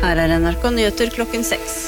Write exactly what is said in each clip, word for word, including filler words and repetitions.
Her er N R K Nyheter klokken seks.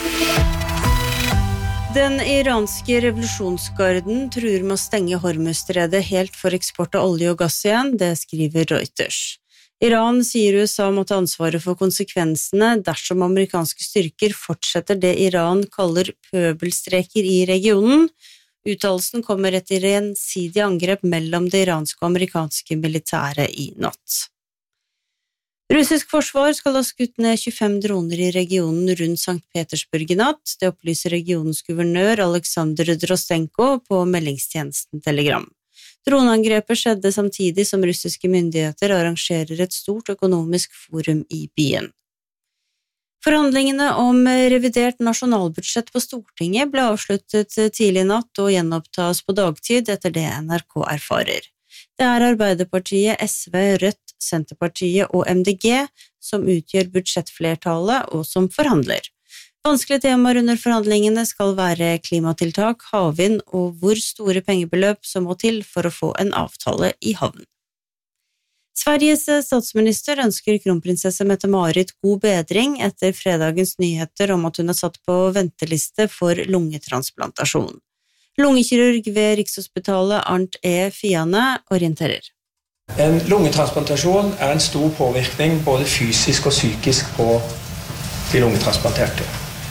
Den iranske revolusjonsgarden truer med å stenge Hormuzstredet helt for eksport av olje og gass igjen, det skriver Reuters. Iran sier U S A må ta ansvaret for konsekvensene dersom amerikanske styrker fortsetter det Iran kaller pøbelstreker i regionen. Uttalelsen kommer etter gjensidig angrep mellom det iranske og amerikanske militæret i natt. Russisk forsvar skal ha skutt ned tjuefem droner i regionen rundt Sankt Petersburg i natt, det opplyser regionens guvernør Aleksandr Drostenko på meldingstjenesten Telegram. Droneangrepet skjedde samtidig som russiske myndigheter arrangerer et stort økonomisk forum i byen. Forhandlingene om revidert nasjonalbudsjett på Stortinget ble avsluttet tidlig natt og gjenopptas på dagtid etter det N R K erfarer. Det er Arbeiderpartiet, S V, Rødt, Senterpartiet og M D G som utgjør budsjettflertallet og som forhandler. Vanskelige temaer under forhandlingene skal være klimatiltak, havvind og hvor store pengebeløp som må til for å få en avtale i havn. Sveriges statsminister ønsker kronprinsesse Mette-Marit god bedring etter fredagens nyheter om at hun er satt på venteliste for lungetransplantasjon. Lungekirurg ved Rikshospitalet Arnt E. Fiane orienterer. En lungetransplantasjon er en stor påvirkning både fysisk og psykisk på de lungetransplanterte.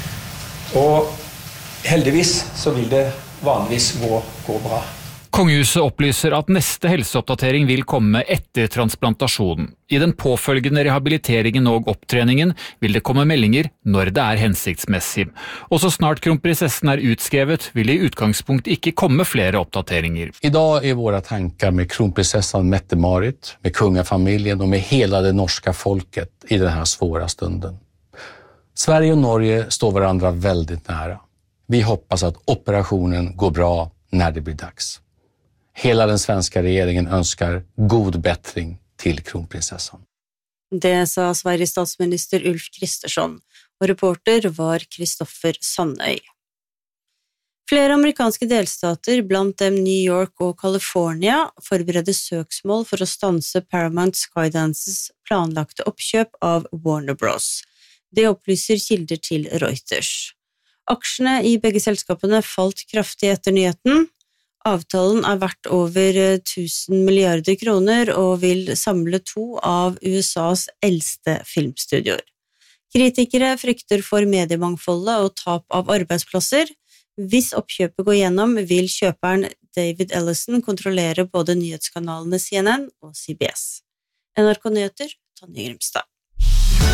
Og heldigvis så vil det vanligvis gå, gå bra. Kongehuset opplyser at neste helseoppdatering vil komme etter transplantasjonen. I den påfølgende rehabiliteringen og opptreningen vil det komme meldinger når det er hensiktsmessig. Og så snart kronprinsessen er utskrevet, vil det i utgangspunkt ikke komme flere oppdateringer. I dag er våre tanker med kronprinsessan Mette-Marit, med kungafamiljen og med hele det norske folket i denne svåre stunden. Sverige og Norge står hverandre veldig nære. Vi hoppas at operasjonen går bra når det blir dags. Hela den svenska regeringen önskar god bättring till kronprinsessan. Det sa Sveriges statsminister Ulf Kristersson, og reporter var Kristoffer Sandøy. Flere amerikanske delstater, blant dem New York og California, forbereder søksmål for å stanse Paramount Skydances planlagte oppkjøp av Warner Bros. Det opplyser kilder til Reuters. Aksjene i begge selskapene falt kraftig etter nyheten. Avtalen er verdt over tusen milliarder kroner og vil samle to av U S A's eldste filmstudioer. Kritikere frykter for mediemangfoldet og tap av arbeidsplasser. Hvis oppkjøpet går gjennom, vil kjøperen David Ellison kontrollere både nyhetskanalene C N N og C B S. N R K Nyheter, Tonje Grimstad.